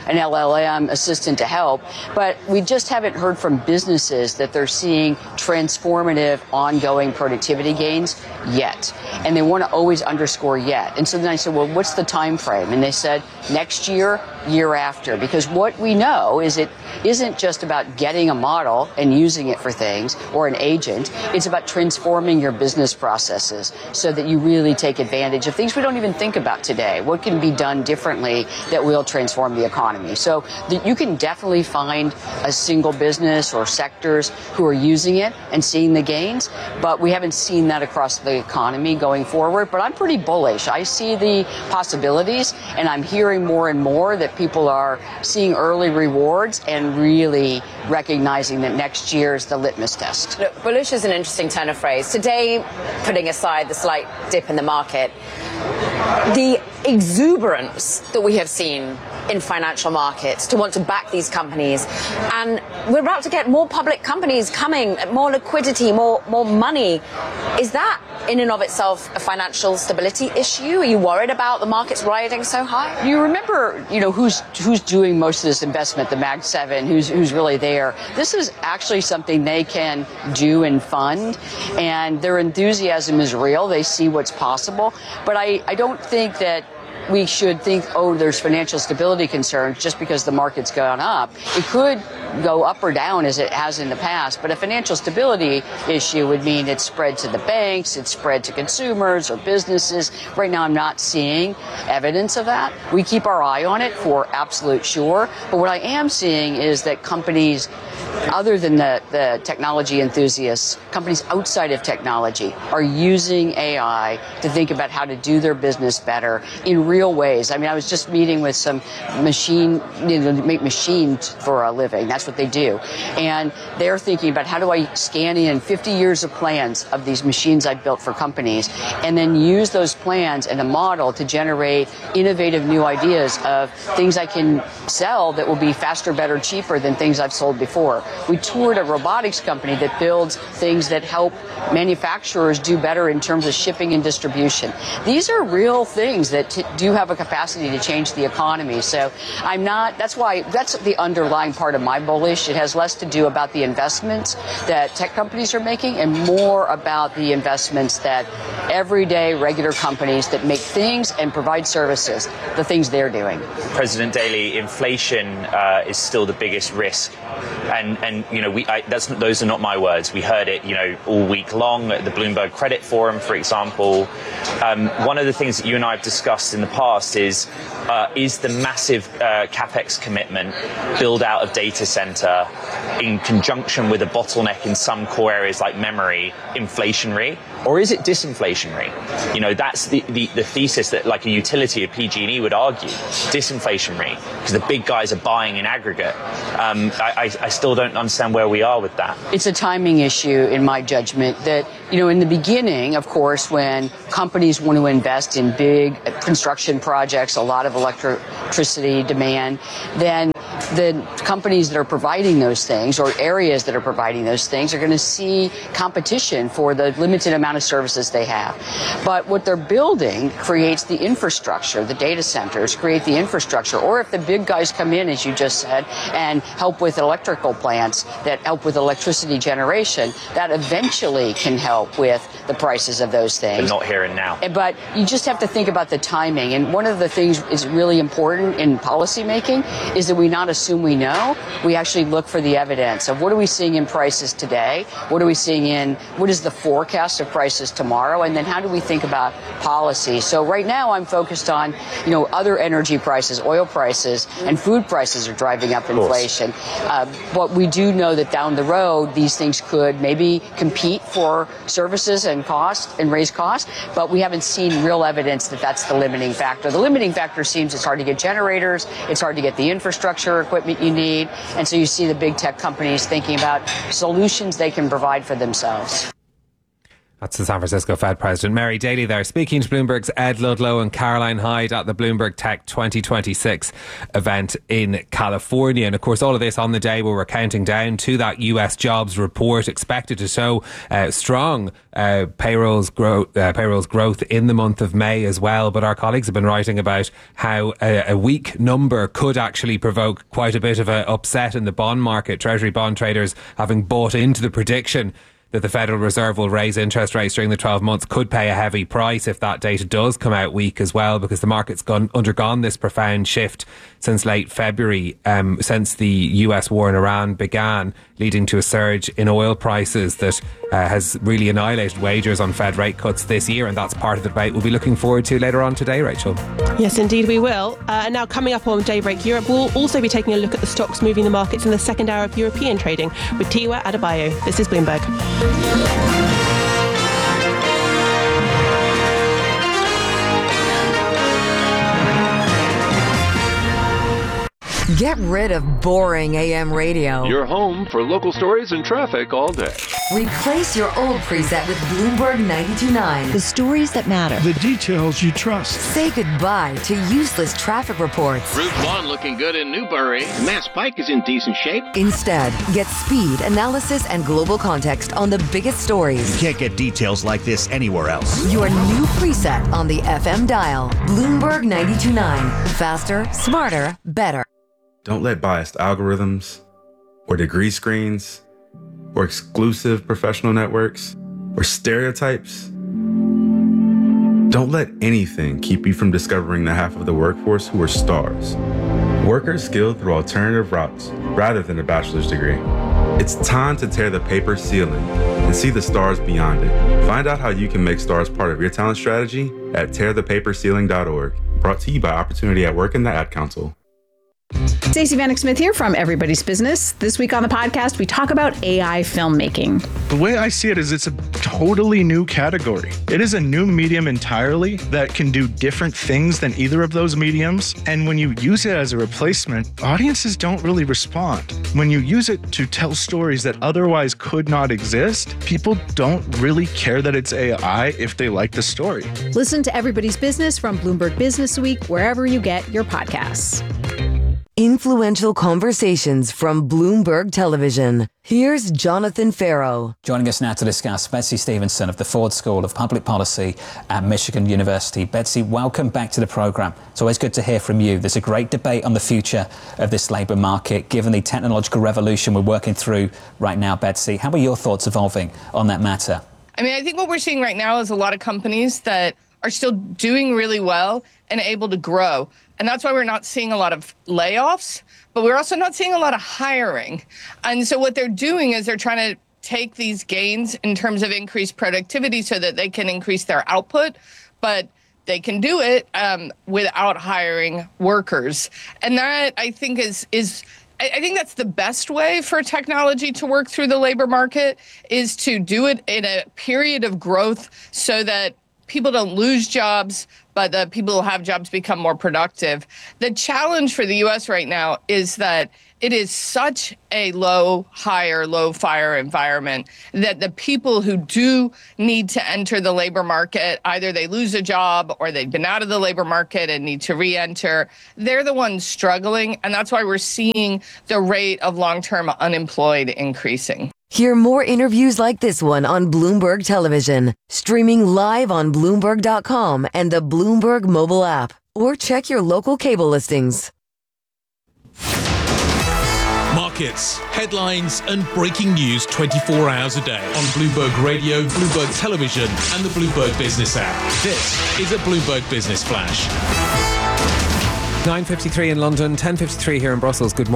LLM assistant to help. But we just haven't heard from businesses that they're seeing transformative ongoing productivity gains yet. And they want to always underscore yet. And so then I said, well, what's the time frame? And they said next year, year after. Because what we know is it isn't just about getting a model and using it for things or an agent. It's about transforming your business processes so that you really take advantage of things we don't even think about today. What can be done differently that will transform the economy? So you can definitely find a single business or sectors who are using it and seeing the gains, but we haven't seen that across the economy going forward. But I'm pretty bullish. I see the possibilities, and I'm hearing more and more that people are seeing early rewards and really recognizing that next year is the litmus test. Look, bullish is an interesting turn of phrase. Today, putting aside the slight dip in the market, the exuberance that we have seen in financial markets to want to back these companies, and we're about to get more public companies coming, more liquidity, more money. Is that in and of itself a financial stability issue? Are you worried about the markets riding so high? You remember, who's doing most of this investment, the Mag 7, who's really there. This is actually something they can do and fund, and their enthusiasm is real. They see what's possible. But I don't think that we should think, there's financial stability concerns just because the market's gone up. It could go up or down as it has in the past, but a financial stability issue would mean it's spread to the banks, it's spread to consumers or businesses. Right now, I'm not seeing evidence of that. We keep our eye on it for absolute sure, but what I am seeing is that companies other than the technology enthusiasts, companies outside of technology are using AI to think about how to do their business better in real ways. I mean, I was just meeting with some make machines for a living. That's what they do. And they're thinking about how do I scan in 50 years of plans of these machines I've built for companies and then use those plans and a model to generate innovative new ideas of things I can sell that will be faster, better, cheaper than things I've sold before. We toured a robotics company that builds things that help manufacturers do better in terms of shipping and distribution. These are real things that do have a capacity to change the economy. So that's the underlying part of my bullish. It has less to do about the investments that tech companies are making and more about the investments that everyday regular companies that make things and provide services, the things they're doing. President Daly, inflation is still the biggest risk. And those are not my words. We heard it, all week long at the Bloomberg Credit Forum, for example. One of the things that you and I have discussed in the past is the massive capex commitment, build out of data center in conjunction with a bottleneck in some core areas like memory, inflationary, or is it disinflationary? That's the thesis that like a utility of PG&E would argue, disinflationary, because the big guys are buying in aggregate. I still don't understand where we are with that. It's a timing issue, in my judgment, that, in the beginning, of course, when companies want to invest in big construction projects, a lot of electricity demand, then the companies that are providing those things or areas that are providing those things are going to see competition for the limited amount of services they have. But what they're building creates the infrastructure. The data centers create the infrastructure. Or if the big guys come in, as you just said, and help with electrical plants that help with electricity generation, that eventually can help with the prices of those things. But not here and now. But you just have to think about the timing. And one of the things is really important in policy making is that we not assume we know. We actually look for the evidence of what are we seeing in prices today? What are we seeing what is the forecast of prices tomorrow? And then how do we think about policy? So right now I'm focused on, other energy prices, oil prices, and food prices are driving up inflation. But we do know that down the road, these things could maybe compete for services and cost and raise costs, but we haven't seen real evidence that that's the limiting factor. The limiting factor seems it's hard to get generators, it's hard to get the infrastructure equipment you need, and so you see the big tech companies thinking about solutions they can provide for themselves. That's the San Francisco Fed President Mary Daly there, speaking to Bloomberg's Ed Ludlow and Caroline Hyde at the Bloomberg Tech 2026 event in California. And of course, all of this on the day where we're counting down to that US jobs report expected to show strong payrolls growth in the month of May as well. But our colleagues have been writing about how a weak number could actually provoke quite a bit of an upset in the bond market. Treasury bond traders having bought into the prediction that the Federal Reserve will raise interest rates during the 12 months could pay a heavy price if that data does come out weak as well, because the market's undergone this profound shift since late February, since the US war in Iran began, leading to a surge in oil prices that has really annihilated wagers on Fed rate cuts this year. And that's part of the debate we'll be looking forward to later on today, Rachel. Yes, indeed we will. And now coming up on Daybreak Europe, we'll also be taking a look at the stocks moving the markets in the second hour of European trading with Tiwa Adebayo. This is Bloomberg. Get rid of boring AM radio. Your home for local stories and traffic all day. Replace your old preset with Bloomberg 92.9. The stories that matter. The details you trust. Say goodbye to useless traffic reports. Route 1 looking good in Newbury. Mass Pike is in decent shape. Instead, get speed, analysis, and global context on the biggest stories. You can't get details like this anywhere else. Your new preset on the FM dial. Bloomberg 92.9. Faster, smarter, better. Don't let biased algorithms or degree screens or exclusive professional networks or stereotypes. Don't let anything keep you from discovering the half of the workforce who are stars. Workers skilled through alternative routes rather than a bachelor's degree. It's time to tear the paper ceiling and see the stars beyond it. Find out how you can make stars part of your talent strategy at tearthepaperceiling.org. Brought to you by Opportunity at Work and the Ad Council. Stacey Vanek Smith here from Everybody's Business. This week on the podcast, we talk about AI filmmaking. The way I see it is it's a totally new category. It is a new medium entirely that can do different things than either of those mediums. And when you use it as a replacement, audiences don't really respond. When you use it to tell stories that otherwise could not exist, people don't really care that it's AI if they like the story. Listen to Everybody's Business from Bloomberg Business Week, wherever you get your podcasts. Influential conversations from Bloomberg Television. Here's Jonathan Farrow. Joining us now to discuss, Betsy Stevenson of the Ford School of Public Policy at Michigan University. Betsy, welcome back to the program. It's always good to hear from you. There's a great debate on the future of this labour market, given the technological revolution we're working through right now. Betsy, how are your thoughts evolving on that matter? I mean, I think what we're seeing right now is a lot of companies that are still doing really well and able to grow. And that's why we're not seeing a lot of layoffs, but we're also not seeing a lot of hiring. And so what they're doing is they're trying to take these gains in terms of increased productivity so that they can increase their output, but they can do it without hiring workers. And that, I think, I think that's the best way for technology to work through the labor market, is to do it in a period of growth so that people don't lose jobs, but the people who have jobs become more productive. The challenge for the U.S. right now is that it is such a low hire, low fire environment that the people who do need to enter the labor market, either they lose a job or they've been out of the labor market and need to re-enter, they're the ones struggling. And that's why we're seeing the rate of long-term unemployed increasing. Hear more interviews like this one on Bloomberg Television, streaming live on Bloomberg.com and the Bloomberg mobile app, or check your local cable listings. Markets, headlines, and breaking news 24 hours a day on Bloomberg Radio, Bloomberg Television, and the Bloomberg Business app. This is a Bloomberg Business Flash. 9:53 in London, 10:53 here in Brussels. Good morning.